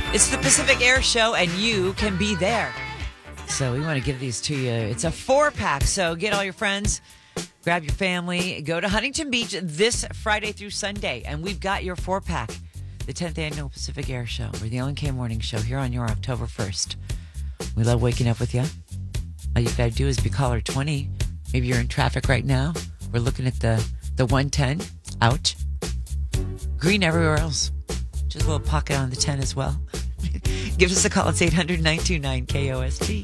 It's the Pacific Air Show, and you can be there. So we want to give these to you. It's a 4-pack, so get all your friends, grab your family, go to Huntington Beach this Friday through Sunday, and we've got your 4-pack. The 10th Annual Pacific Air Show. We're the Ellen K Morning Show here on your October 1st. We love waking up with you. All you got to do is be caller 20. Maybe you're in traffic right now. We're looking at the 110. Ouch. Green everywhere else. Just a little pocket on the 10 as well. Give us a call. It's 800-929-KOST.